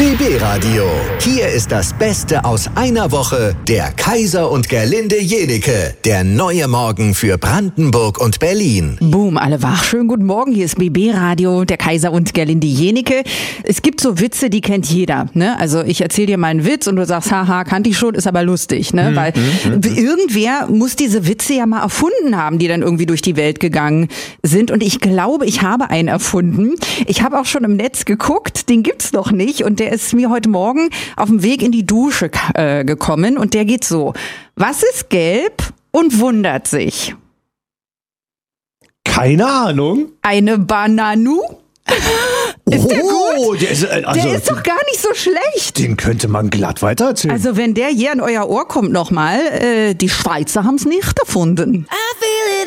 BB Radio. Hier ist das Beste aus einer Woche. Der Kaiser und Gerlinde Jenike. Der neue Morgen für Brandenburg und Berlin. Boom, alle wach. Schönen guten Morgen. Hier ist BB Radio, der Kaiser und Gerlinde Jenike. Es gibt so Witze, die kennt jeder. Ne? Also ich erzähle dir mal einen Witz und du sagst, haha, kannte ich schon, ist aber lustig. Ne? Weil irgendwer muss diese Witze ja mal erfunden haben, die dann irgendwie durch die Welt gegangen sind. Und ich glaube, ich habe einen erfunden. Ich habe auch schon im Netz geguckt, den gibt's noch nicht. Und der ist mir heute Morgen auf dem Weg in die Dusche gekommen. Und der geht so: Was ist gelb und wundert sich? Keine Ahnung. Eine Bananu? Ist der gut? Der ist doch gar nicht so schlecht. Den könnte man glatt weitererzählen. Also wenn der hier an euer Ohr kommt nochmal, die Schweizer haben's nicht erfunden.